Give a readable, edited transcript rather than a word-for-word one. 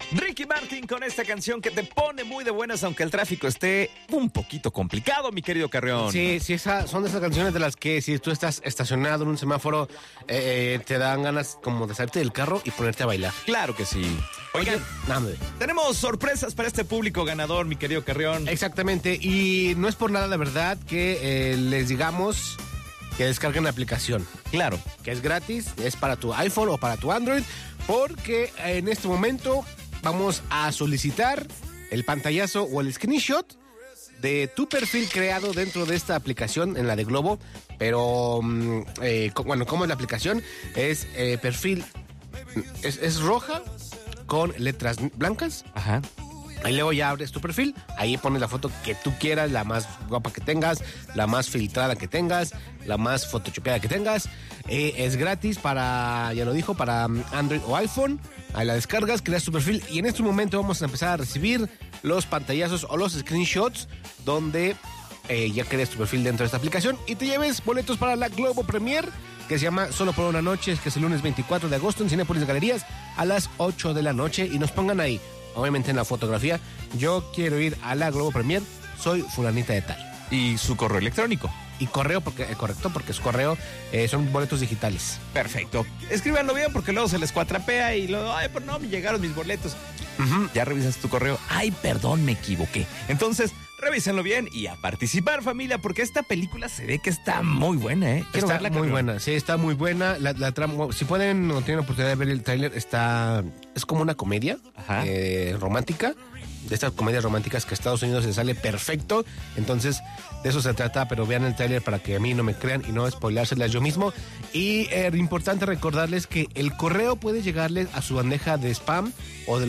Ricky Martin con esta canción que te pone muy de buenas, aunque el tráfico esté un poquito complicado, mi querido Carreón. Sí, son de esas canciones de las que si tú estás estacionado en un semáforo, te dan ganas como de salirte del carro y ponerte a bailar. Claro que sí. Oigan, tenemos sorpresas para este público ganador, mi querido Carreón. Exactamente, y no es por nada, la verdad, que les digamos que descarguen la aplicación. Claro. Que es gratis, es para tu iPhone o para tu Android, porque en este momento vamos a solicitar el pantallazo o el screenshot de tu perfil creado dentro de esta aplicación, en la de Globo. Pero, ¿cómo es la aplicación? Es perfil, es roja con letras blancas. Ajá. Ahí luego ya abres tu perfil, ahí pones la foto que tú quieras, la más guapa que tengas, la más filtrada que tengas, la más photoshopeada que tengas. Es gratis para, ya lo dijo, para Android o iPhone. Ahí la descargas, creas tu perfil y en este momento vamos a empezar a recibir los pantallazos o los screenshots donde ya creas tu perfil dentro de esta aplicación y te lleves boletos para la Globo Premier, que se llama Solo por una noche, que es el lunes 24 de agosto en Cinépolis Galerías a las 8 de la noche y nos pongan ahí, obviamente en la fotografía, yo quiero ir a la Globo Premier, soy fulanita de tal. Y su correo electrónico. Y correo, correcto, porque es correo, son boletos digitales. Perfecto. Escríbanlo bien porque luego se les cuatrapea y luego, ay, pero no, me llegaron mis boletos. Ya revisas tu correo. Ay, perdón, me equivoqué. Entonces, revísenlo bien y a participar, familia, porque esta película se ve que está muy buena, ¿eh? Quiero verla, muy buena, sí, está muy buena. La trama, si pueden o tienen la oportunidad de ver el tráiler, es como una comedia romántica. De estas comedias románticas que a Estados Unidos se sale perfecto. Entonces, de eso se trata, pero vean el tráiler para que a mí no me crean y no spoilárselas yo mismo. Y importante recordarles que el correo puede llegarles a su bandeja de spam o de